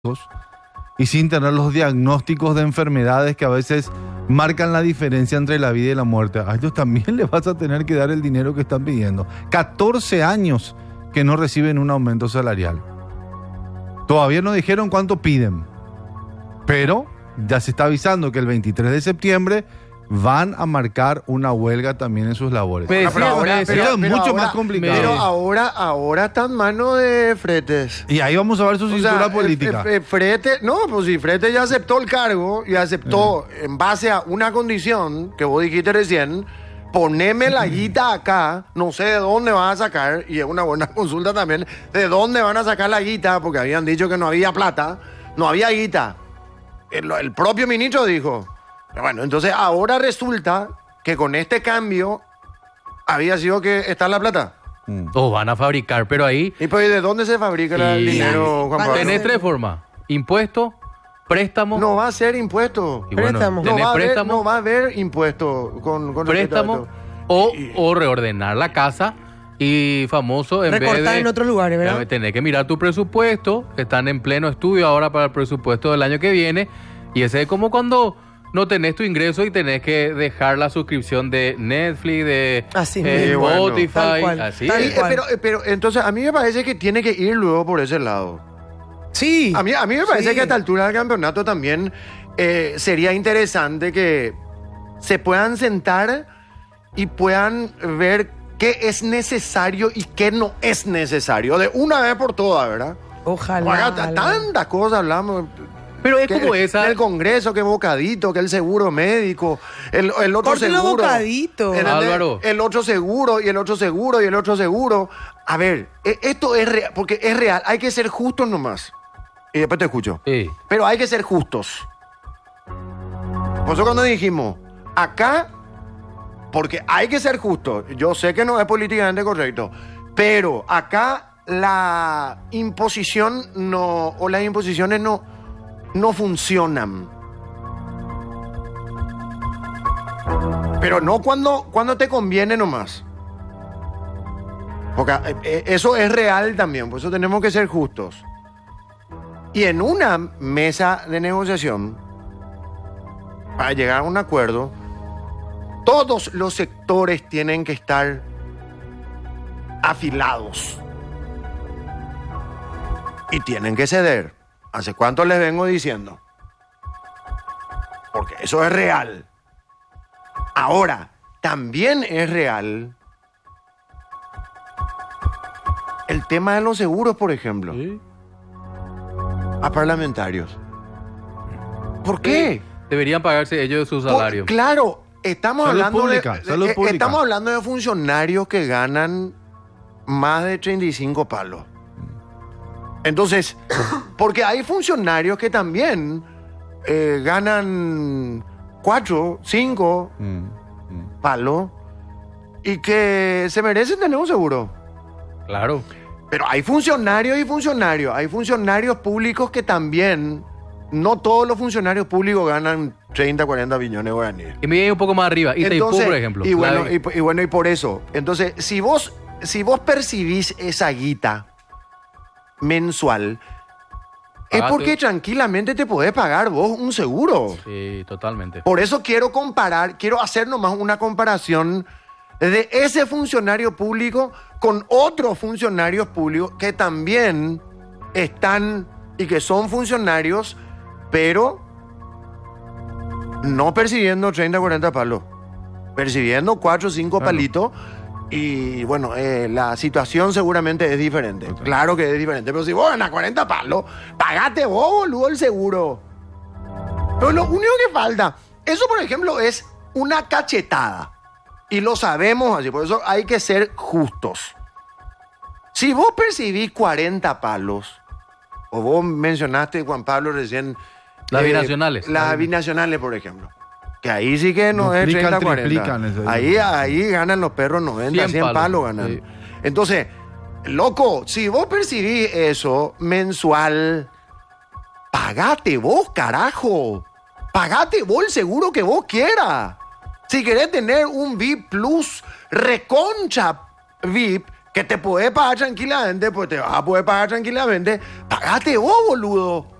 y sin tener los diagnósticos de enfermedades que a veces marcan la diferencia entre la vida y la muerte. A ellos también les vas a tener que dar el dinero que están pidiendo. 14 años que no reciben un aumento salarial. Todavía no dijeron cuánto piden, pero ya se está avisando que el 23 de septiembre van a marcar una huelga también en sus labores. Pero es mucho más complicado. Pero ahora está en manos de Fretes. Y ahí vamos a ver su cintura política. Fretes, no, pues si Fretes ya aceptó el cargo y aceptó en base a una condición que vos dijiste recién, poneme la guita acá, no sé de dónde van a sacar, y es una buena consulta también, de dónde van a sacar la guita, porque habían dicho que no había plata, no había guita. El propio ministro dijo. Bueno, entonces ahora resulta que con este cambio había sido que está la plata. O van a fabricar, pero ahí... ¿Y pues de dónde se fabrica el dinero, Juan Pablo? Tenés tres formas. Impuesto, préstamo... No va a ser impuesto. Y bueno, préstamo. No va a haber impuesto con préstamo o reordenar la casa y famoso en recortar vez de, en otros lugares, ¿verdad? Tener que mirar tu presupuesto, que están en pleno estudio ahora para el presupuesto del año que viene, y ese es como cuando no tenés tu ingreso y tenés que dejar la suscripción de Netflix, de Spotify, bueno, así tal es. cual. Pero entonces a mí me parece que tiene que ir luego por ese lado. Sí. A mí me parece que a esta altura del campeonato también sería interesante que se puedan sentar y puedan ver qué es necesario y qué no es necesario. De una vez por todas, ¿verdad? Ojalá. Tantas cosas hablamos. Pero es como esa... El Congreso, que bocadito, que el seguro médico, el otro Córtelo seguro. bocadito. Álvaro. El otro seguro, y el otro seguro, y el otro seguro. A ver, esto es real, porque es real. Hay que ser justos nomás. Y después te escucho. Sí. Pero hay que ser justos. Por eso cuando dijimos, acá, porque hay que ser justos. Yo sé que no es políticamente correcto, pero acá la imposición no, o las imposiciones no funcionan. Pero no cuando te conviene nomás. Porque eso es real también, por eso tenemos que ser justos. Y en una mesa de negociación, para llegar a un acuerdo, todos los sectores tienen que estar afilados. Y tienen que ceder. ¿Hace cuánto les vengo diciendo? Porque eso es real. Ahora, también es real el tema de los seguros, por ejemplo. ¿Sí? A parlamentarios. ¿Por qué? Deberían pagarse ellos su salario. Claro, estamos hablando pública. estamos hablando de funcionarios que ganan más de 35 palos. Entonces, porque hay funcionarios que también ganan 4, 5 palos y que se merecen tener un seguro. Claro. Pero hay funcionarios y funcionarios. Hay funcionarios públicos que también, no todos los funcionarios públicos ganan 30, 40 billones de guaraníes. Y me viene un poco más arriba. Itaipú, por ejemplo. Y bueno, y por eso. Entonces, si vos percibís esa guita mensual, Pagate. Es porque tranquilamente te podés pagar vos un seguro. Sí, totalmente. Por eso quiero hacer nomás una comparación de ese funcionario público con otros funcionarios públicos que también están y que son funcionarios, pero no percibiendo 30, 40 palos, percibiendo 4 o 5 palitos. Y bueno, la situación seguramente es diferente. Okay. Claro que es diferente. Pero si vos ganas 40 palos, pagate vos, boludo, el seguro. Pero lo único que falta, eso por ejemplo es una cachetada. Y lo sabemos así, por eso hay que ser justos. Si vos percibís 40 palos, o vos mencionaste, Juan Pablo, recién... Las binacionales. Las binacionales, por ejemplo. Que ahí sí que no es 30, 40. Ahí ganan los perros 90, 100 palos ganan. Sí. Entonces, loco, si vos percibís eso mensual, pagate vos, carajo. Pagate vos el seguro que vos quieras. Si querés tener un VIP Plus, reconcha VIP, que te podés pagar tranquilamente, pues te vas a poder pagar tranquilamente, pagate vos, boludo.